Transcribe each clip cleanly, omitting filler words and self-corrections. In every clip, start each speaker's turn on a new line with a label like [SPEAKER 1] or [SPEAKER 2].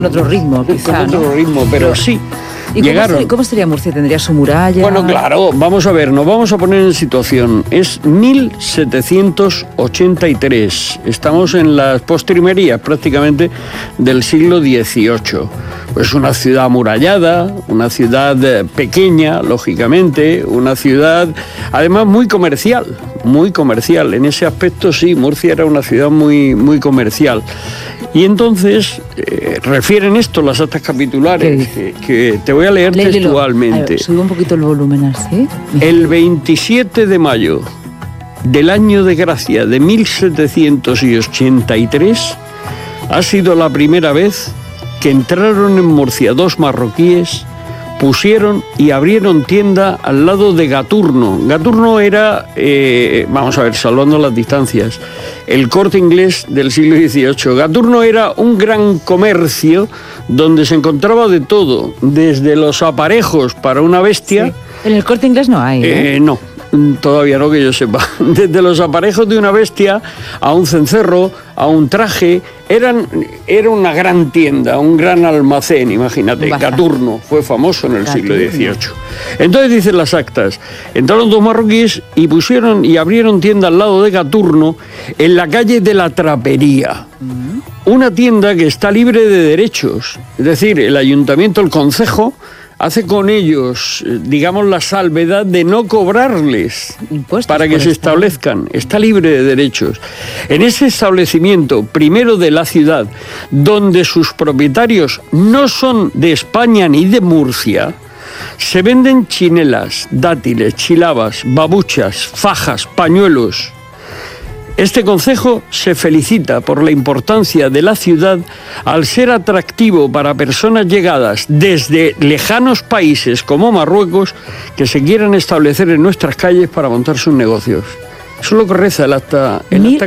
[SPEAKER 1] Otro ritmo, quizá,
[SPEAKER 2] con otro
[SPEAKER 1] ¿no?
[SPEAKER 2] ritmo, pero sí.
[SPEAKER 1] ¿Y
[SPEAKER 2] llegaron.
[SPEAKER 1] cómo sería Murcia? ¿Tendría su muralla?
[SPEAKER 2] Bueno, claro, vamos a ver, nos vamos a poner en situación. Es 1783. Estamos en las postrimerías prácticamente del siglo XVIII. Pues una ciudad amurallada, una ciudad pequeña, lógicamente, una ciudad además muy comercial. En ese aspecto sí, Murcia era una ciudad muy comercial. Y entonces refieren esto las actas capitulares, que te voy a leer textualmente.
[SPEAKER 1] Sube un poquito el volumen así.
[SPEAKER 2] El 27 de mayo del año de gracia de 1783 ha sido la primera vez que entraron en Murcia dos marroquíes, pusieron y abrieron tienda al lado de Gaturno. Gaturno era, vamos a ver, salvando las distancias, el Corte Inglés del siglo XVIII. Gaturno era un gran comercio donde se encontraba de todo, desde los aparejos para una bestia.
[SPEAKER 1] Sí. En el Corte Inglés no hay, ¿no?
[SPEAKER 2] No, todavía no que yo sepa. Desde los aparejos de una bestia a un cencerro, a un traje, era una gran tienda, un gran almacén, imagínate. Gaturno fue famoso en el siglo XVIII. Entonces dicen las actas, entraron dos marroquíes y pusieron y abrieron tienda al lado de Gaturno en la calle de la Trapería. Una tienda que está libre de derechos, es decir, el ayuntamiento, el concejo, hace con ellos, digamos, la salvedad de no cobrarles impuestos para que se establezcan. Está libre de derechos. En ese establecimiento, primero de la ciudad, donde sus propietarios no son de España ni de Murcia, se venden chinelas, dátiles, chilabas, babuchas, fajas, pañuelos. Este concejo se felicita por la importancia de la ciudad al ser atractivo para personas llegadas desde lejanos países como Marruecos que se quieran establecer en nuestras calles para montar sus negocios. Eso es lo que reza el acta.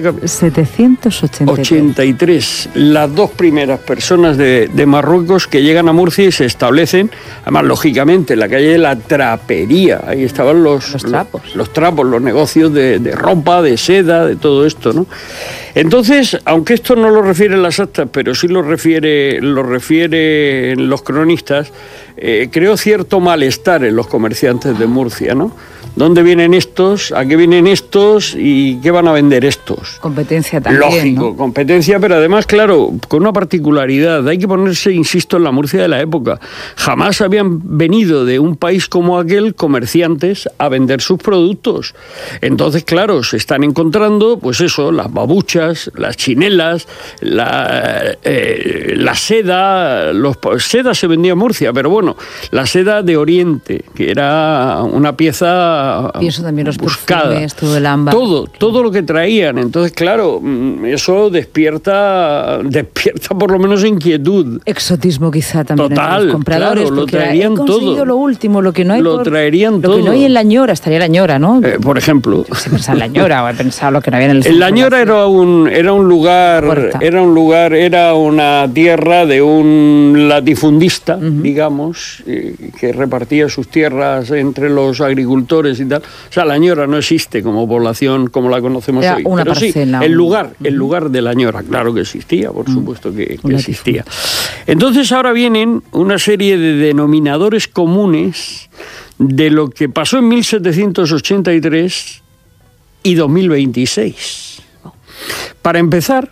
[SPEAKER 1] 1783.
[SPEAKER 2] Las dos primeras personas de Marruecos que llegan a Murcia y se establecen, además, lógicamente, en la calle de la Trapería. Ahí estaban los trapos, los negocios de ropa, de seda, de todo esto, ¿no? Entonces, aunque esto no lo refieren las actas, pero sí lo refieren los cronistas, creo cierto malestar en los comerciantes de Murcia, ¿no? ¿Dónde vienen estos? ¿A qué vienen estos? ¿Y qué van a vender estos?
[SPEAKER 1] Competencia también,
[SPEAKER 2] lógico, ¿no? Competencia, pero además, claro, con una particularidad. Hay que ponerse, insisto, en la Murcia de la época. Jamás habían venido de un país como aquel comerciantes a vender sus productos. Entonces, claro, se están encontrando, pues eso, las babuchas, las chinelas, la seda. Seda se vendía en Murcia, pero bueno, la seda de Oriente, que era una pieza
[SPEAKER 1] pienso también los
[SPEAKER 2] buscada.
[SPEAKER 1] Perfumes, todo el ámbar.
[SPEAKER 2] Todo lo que traían. Entonces, claro, eso despierta por lo menos inquietud.
[SPEAKER 1] Exotismo quizá también.
[SPEAKER 2] Total,
[SPEAKER 1] los compradores,
[SPEAKER 2] claro, lo traerían todo.
[SPEAKER 1] Lo último, lo que no hay.
[SPEAKER 2] Traerían todo.
[SPEAKER 1] Lo que no hay en La Ñora, estaría La Ñora, ¿no?
[SPEAKER 2] Por ejemplo.
[SPEAKER 1] Si pensaba en La Ñora, o he pensado lo que no había en el
[SPEAKER 2] En La Ñora era un lugar, era una tierra de un latifundista, digamos, que repartía sus tierras entre los agricultores y tal. O sea, La Ñora no existe como población como la conocemos hoy.
[SPEAKER 1] Una
[SPEAKER 2] pero
[SPEAKER 1] parcela,
[SPEAKER 2] sí, el lugar de La Ñora, claro que existía, por supuesto que existía. Entonces ahora vienen una serie de denominadores comunes de lo que pasó en 1783 y 2026. Para empezar,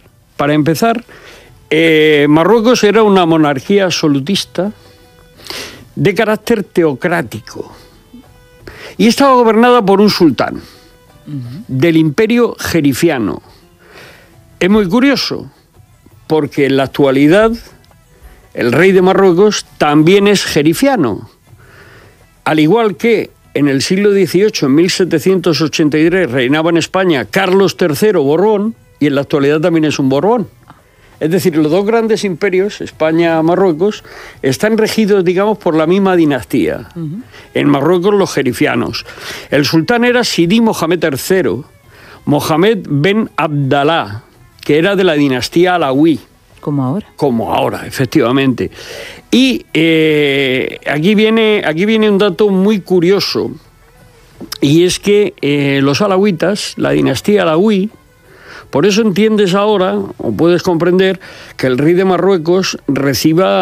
[SPEAKER 2] Marruecos era una monarquía absolutista de carácter teocrático y estaba gobernada por un sultán del imperio jerifiano. Es muy curioso porque en la actualidad el rey de Marruecos también es jerifiano, al igual que en el siglo XVIII, en 1783, reinaba en España Carlos III Borbón, y en la actualidad también es un Borbón. Es decir, los dos grandes imperios, España y Marruecos, están regidos, digamos, por la misma dinastía. En Marruecos, los jerifianos. El sultán era Sidi Mohamed III, Mohamed ben Abdalá, que era de la dinastía alawí.
[SPEAKER 1] Como ahora.
[SPEAKER 2] Como ahora, efectivamente. Y aquí viene un dato muy curioso, y es que los alawitas, la dinastía alawí, Por eso entiendes ahora, o puedes comprender, que el rey de Marruecos reciba